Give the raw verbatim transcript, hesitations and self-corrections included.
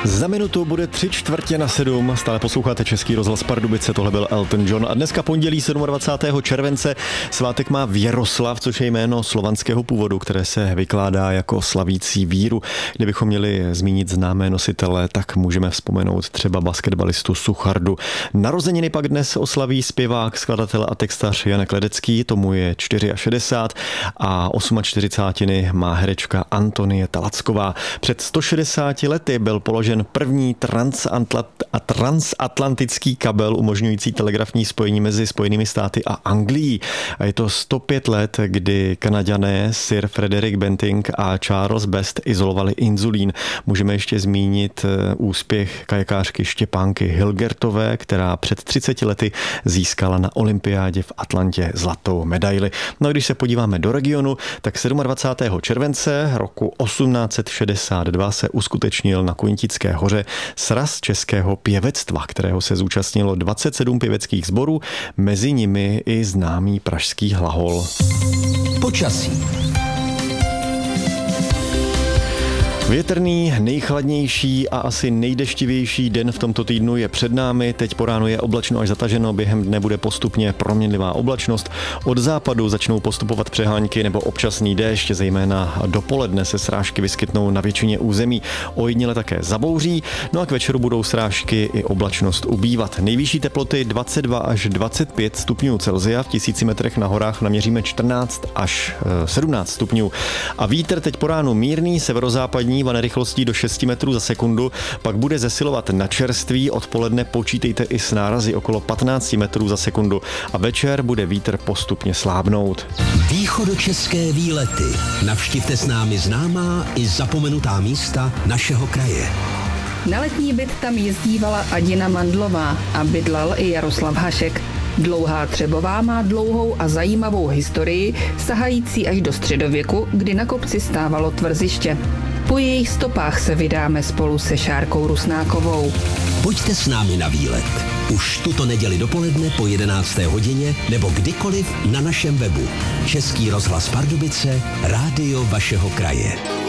Za minutu bude tři čtvrtě na sedm, stále posloucháte Český rozhlas Pardubice, tohle byl Elton John a dneska pondělí dvacátého sedmého července svátek má Věroslav, což je jméno slovanského původu, které se vykládá jako slavící víru. Kdybychom měli zmínit známé nositele, tak můžeme vzpomenout třeba basketbalistu Suchardu. Narozeniny pak dnes oslaví zpěvák, skladatel a textař Janek Ledecký, tomu je šedesát čtyři a čtyřicátiny má herečka Antonie Talacková. Před sto šedesáti lety byl položen první transatlantický kabel umožňující telegrafní spojení mezi Spojenými státy a Anglií. A je to sto pět let, kdy Kanaďané Sir Frederick Banting a Charles Best izolovali inzulín. Můžeme ještě zmínit úspěch kajakářky Štěpánky Hilgertové, která před třiceti lety získala na olympiádě v Atlantě zlatou medaili. No a když se podíváme do regionu, tak dvacátého sedmého července roku osmnáct set šedesát dva se uskutečnil na Kunitické hoře sraz českého pěvectva, kterého se zúčastnilo dvacet sedm pěveckých sborů, mezi nimi i známý pražský Hlahol. Počasí. Větrný, nejchladnější a asi nejdeštivější den v tomto týdnu je před námi. Teď po ránu je oblačno až zataženo, během dne bude postupně proměnlivá oblačnost. Od západu začnou postupovat přehánky nebo občasný déšť, zejména dopoledne se srážky vyskytnou na většině území. Ojediněle také zabouří, no a k večeru budou srážky i oblačnost ubývat. Nejvyšší teploty dvacet dva až dvacet pět stupňů Celsia, v tisíci metrech na horách naměříme čtrnáct až sedmnáct stupňů. A vítr teď po ránu mírný, severozápadní, vane rychlostí do šesti metrů za sekundu, pak bude zesilovat na čerství, odpoledne počítejte i s nárazy okolo patnáct metrů za sekundu a večer bude vítr postupně slábnout. Východočeské výlety. Navštivte s námi známá i zapomenutá místa našeho kraje. Na letní byt tam jezdívala Adina Mandlová a bydlel i Jaroslav Hašek. Dlouhá Třebová má dlouhou a zajímavou historii, sahající až do středověku, kdy na kopci stávalo tvrziště. Po jejich stopách se vydáme spolu se Šárkou Rusnákovou. Pojďte s námi na výlet. Už tuto neděli dopoledne po jedenácté hodině nebo kdykoliv na našem webu. Český rozhlas Pardubice, rádio vašeho kraje.